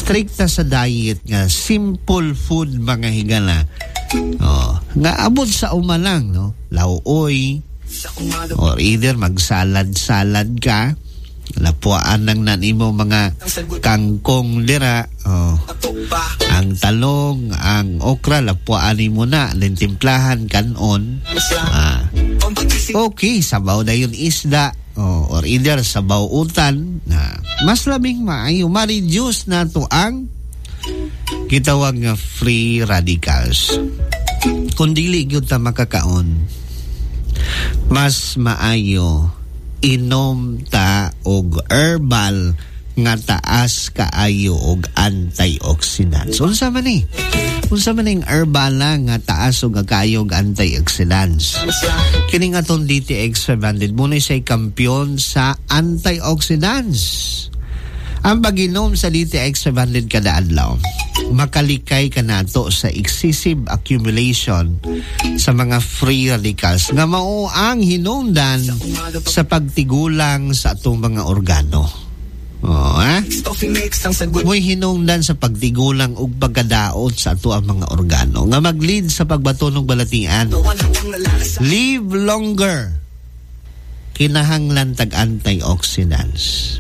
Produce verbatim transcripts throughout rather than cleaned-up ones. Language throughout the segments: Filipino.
strikta sa diet nga simple food mga higala. Oh, nga abot sa umalang no, lauoy or either magsalad-salad ka, lapuan ng nanimo mga kangkong lira, oh, ang talong, ang okra, lapuan mo na, lintimplahan kanon. Ah, okay, sabaw na yun isda, oh, or either sabaw utan, na mas labing maayo, ma-reduce na to ang kitawag nga free radicals. Kung dili gyud ta makakaon, mas maayo inom ta og herbal nga taas kaayo og antioxidants. Unsa man ni? Unsa man ning herbal nga taas og kaayo og antioxidants? Kini nga tong D T X five hundred mo na siya kampiyon sa antioxidants. Ang pag-inom sa D T X five hundred kada adlaw, makalikay ka nato sa excessive accumulation sa mga free radicals nga mao ang hinungdan sa pagtigulang sa atong mga organo. Oh, ha? Mo'y hinungdan sa pagtigulang ug pagkadaot sa ato ang mga organo nga mag-lead sa pagbato ng balatian. Live longer. Kinahanglan tag antioxidants.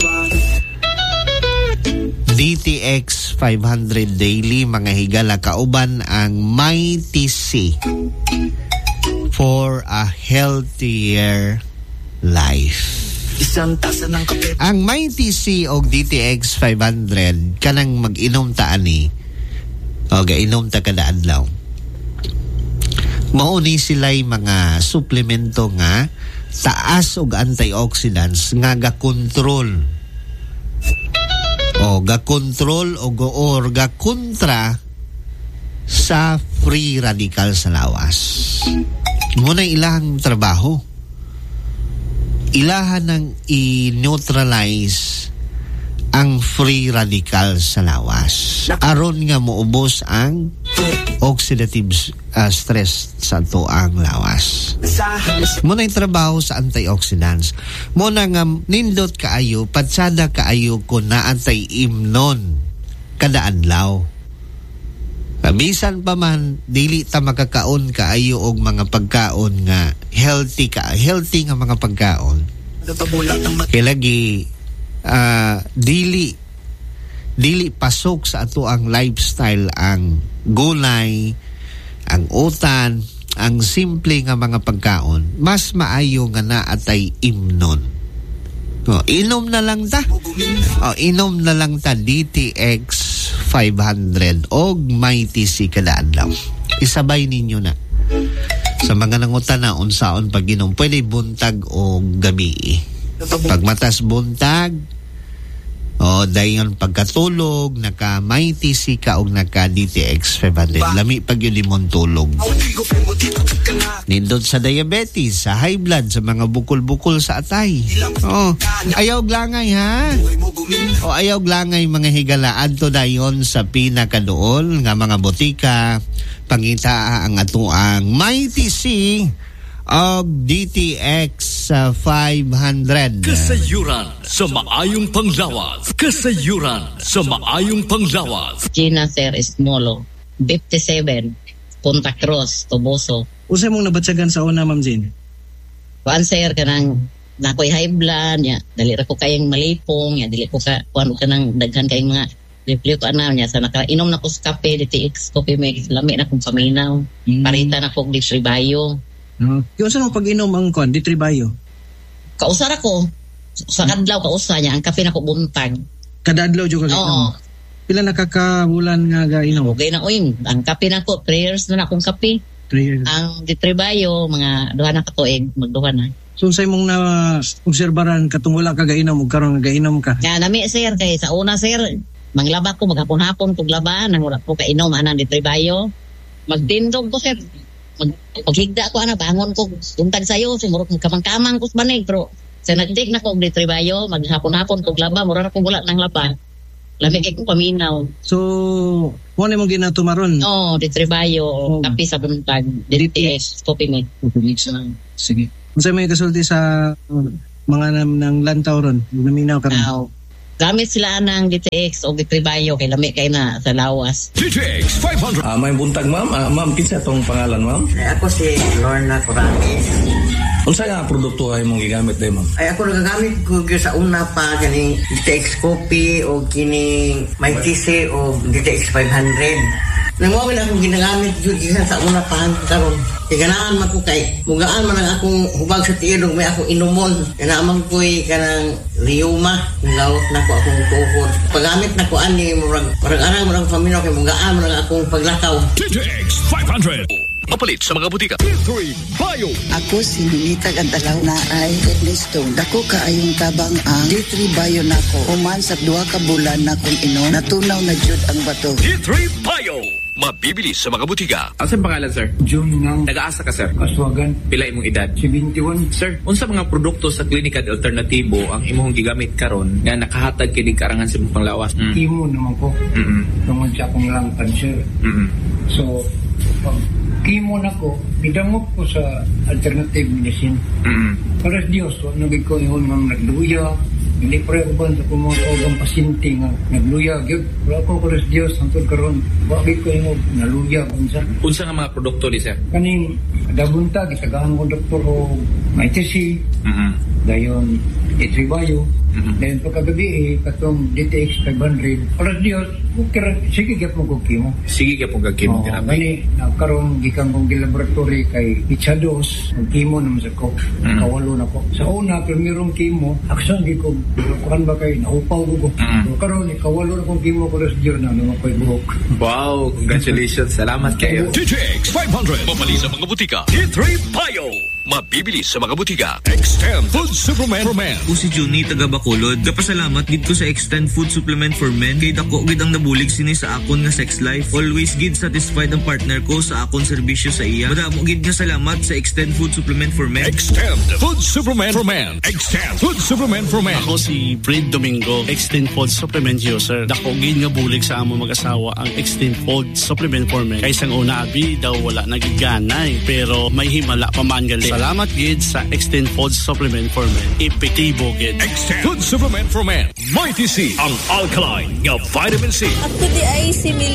D T X five hundred daily mga higala kauban ang Mighty C for a healthier life. Ang Mighty C o D T X five hundred kanang mag-inom ta ani o gainom ta kada adlaw. Mao ni sila'y mga suplemento nga taas og antioxidants nga ga-control o ga-control o go-or ga-kontra sa free radical sa lawas. Muna ilang trabaho. Ilahan ng i-neutralize ang free radical sa lawas. Aron nga moubos ang oxidative uh, stress sa tuang lawas. Muna yung trabaho sa antioxidants. Muna nga nindot kaayo, patsada kaayo ko na anti-imnon kada adlaw. Bisan pa man, dili ta makakaon kaayo og mga pagkaon nga healthy ka, healthy nga mga pagkaon. Kaya lagi, uh, dili dili pasok sa ato ang lifestyle ang gulay, ang utan, ang simple nga mga pagkaon. Mas maayo nga na atay imnon. O, inom na lang ta. O, inom na lang ta D T X five hundred og Mighty C kada adlaw. Isabay ninyo na. Sa mga nangutan na unsaon pag inom, pwede buntag o gabi. Pag matas buntag, o dayon pagkatulog, naka Mighty C ka og naka D T X five hundred. Lami pag yun limon tulog. Nindot sa diabetes, sa high blood, sa mga bukol-bukol sa atay. Oh, ayaw glangay ha. O ayaw glangay mga higala, adto dayon sa pinakadool nga mga botika, pangita ang atuang Mighty C og D T X uh, five hundred. Kasayuran sa maayong panglawas. Kasayuran sa maayong panglawas. Gina Sir Esmolo, fifty-seven, Punta Cruz, Toboso. Usay mong nabatsagan sa una, Ma'am Jean? Kuan sir, kanang nakoy high blood, ya, dali ra ko kayang malipong, ya, dili ko ka, kuan ka nang daghan kayong mga liplyo ko ana niya, sa nakainom na ko sa kape, D T X, coffee mix, lami na kong paminaw, mm. parita na kong distribayo. Uh, yung saan mo pag-inom ang kon, ditribayo? Kausar ako, sa kadlaw kausa niya, ang kape na ko buntag. Kada adlaw dyan ka? Oo. Pila nakakabulan nga ga-inom? Okay na, uy, ang kape na ko, three years na na akong kape. Ang ditribayo, mga duha na katuig, magduha na. So sa imong na obserbaran katong wala ka gainom ug karon gainom ka. Ya nami sir kay sa una sir manglaba ko maghapon-hapon kog laba nang wala ko kainom anang ditribayo. Magtindog ko sir. Mag paghigda ko ana bangon ko buntag sayo siguro kamang-kamang ko sa banig pero sa nagdig na ko og ditribayo maghapon-hapon kog laba mura ra ko wala nang laba. Lamig ko paminaw. So, mo na mong ginatumaron? Oo, oh, ditribayo, oh. Kapi sa buntag, D T S, coffee mix. Coffee mix lang. Sige. Kung sa'yo may kasulti sa uh, mga nam, ng lantaw ron, naminaw ka ron? Uh, Gamit sila ng D T X o D three Bio kay lami kay na sa lawas. D T X five hundred. Ah, may buntag ma'am. Ah, ma'am, kinsa tong pangalan ma'am? Ay, ako si Lorna Coramis. Unsa nga produkto ay mong gigamit day ma'am? Ay, ako nagagamit ko gyud sa una pa kaning D T X Copy o kining may T C o D T X five hundred. Nanguwag na akong ginagamit yun isa sa una pa karon. Iganaan man ko kay mugaan man ang akong hubag sa tiilog may akong inumon. Kanamang ko'y kanang liuma. Nangawot na ko akong tuhod. Paggamit na ko ani murag murag arang murag pamilya kay mugaan man ang akong paglakaw. D T X five hundred. Mapalit sa mga butika. D three Bio. Ako si Ninita Gandalaw na ay fitness stone. Dako kaayong tabang ang D three Bio nako. Human sa duha ka bulan na kung ino, natunaw na jud ang bato. D three Bio. Mabibili sa mga butika. Asa pangalan, sir? June ng Nag-aasa ka, sir? Kaswagan, Pila imong edad? seventy-one. Sir, unsa mga produkto sa klinika de alternatibo ang imong gigamit karon nga nakahatag kini karangan sa imong panglawas? Mm. Chemo naman ko. Mm. Tungod sa akong lung cancer. Mm. So, pag chemo na ko, gidamot ko sa alternative medicine. Mm. Para sa Diyos, wag nagig ko yung mga nagluya. Hindi pa rin ko sa kung mga kawagang pasyente nga nagluya. Gyud, wala ko para sa Diyos, hantod karon. Bakit ko yung naluya bunsa. Unsa nga mga produkto ni sir? Kaning kadabunta, gitagahan ko doktor o may T C, Mm. dayon D three Bio, Mhm. dayon pagkagabi eh, katong D T X five hundred. Para sa Diyos, okay, sige gyud mo ko chemo. Sige ka pong gagkimo Oo, ginamit. gani, nakaroon gikan kong gilaboratory kay Ichados, ang chemo naman sa ko, Mm. kawalo na ko. Sa una, kung mayroong chemo, aksan di ko, kuhan ba kay, naupaw ko ko. Mm. So, karoon, eh, kawalo na kong chemo ko sa Diyos na, naman ko'y buhok. Wow, congratulations. Salamat kayo. D T X five hundred. Mabali sa mga butika. D three Bio. Mabibili sa mga butika. Extend Food Supplement for Men. Ako si Johnny taga Bacolod. Kapasalamat gid ko sa Extend Food Supplement for Men kay dako gid ang nabulig sini sa akon nga sex life. Always gid satisfied ang partner ko sa akon serbisyo sa iya. Madamo gid nga salamat sa Extend Food Supplement for Men. Extend Food Supplement for Men. Extend Food Supplement for Men. Ako si Fred Domingo, Extend Food Supplement user. Dako gid nga bulig sa among mag-asawa ang Extend Food Supplement for Men. Kaysa ang una abi daw wala nagiganay pero may himala pa man gali. Salamat gid sa Extend Food Supplement for Men. Epektibo gid. Extend Food Supplement for Men. Mighty C. Ang alkaline nga vitamin C. Ako di ay si